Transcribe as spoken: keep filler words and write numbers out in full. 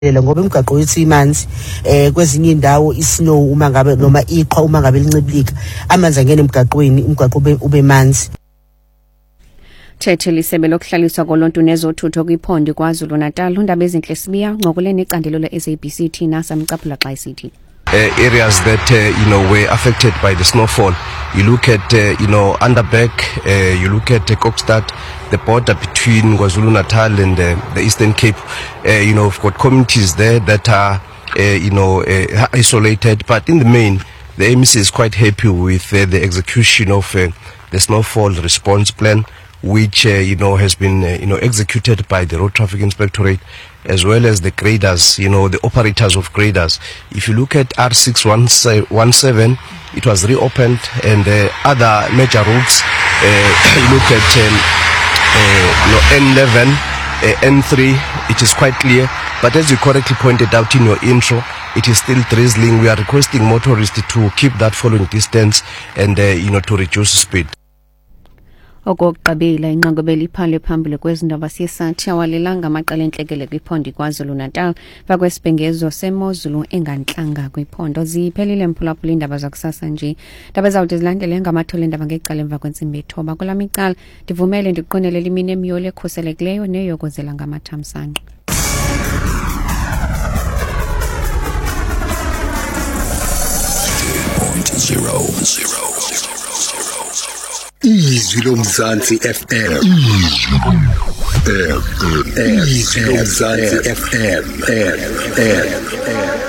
ngoba imigaqo yethu imanzi eh kwezinye indawo isnow uma ngabe noma iqhwa uma ngabe lincibilika amanzi angene emgaqweni umgaqo ube ube manzi. Thethe lisebe lokuhlaliswa koluntu nezothutho kwiphondo KwaZulu Natal undaba ezinhle sibiya ngokuleni iqandelo le-S A B C thina samcaphula xa isithi Uh, areas that uh, you know were affected by the snowfall. You look at uh, you know Underbeck, uh, you look at uh, Kokstad, the border between KwaZulu Natal and uh, the Eastern Cape. Uh, you know, we've got communities there that are uh, you know uh, isolated, but in the main, the M E C is quite happy with uh, the execution of uh, the snowfall response plan, which uh, you know has been uh, you know executed by the Road Traffic Inspectorate, as well as the graders, you know, the operators of graders. If you look at R six one seven, it was reopened, and uh, other major routes, uh, you look at um, uh, you know, N eleven, uh, N three, it is quite clear. But as you correctly pointed out in your intro, it is still drizzling. We are requesting motorists to keep that following distance and, uh, you know, to reduce speed. Okugqibela inqanqobela iphale phambili kwezindaba siyesathi awalelanga amaqela enhlekele kwiphondo KwaZulu Natal vakwesibhengezo semozulu enganhlanga kwiphondo ziphelile mphulaphula indaba zakusasa nje indaba zawude zilandele ngamathole indaba ngecala emva kwensimbi ethoba kulami iqala ndivumele ndiqonelela imini emiyolo ekhuselekileyo neyokozela ngamathamsanqa. zero zero Izwi loMzansi F M. Izwi loMzansi F M.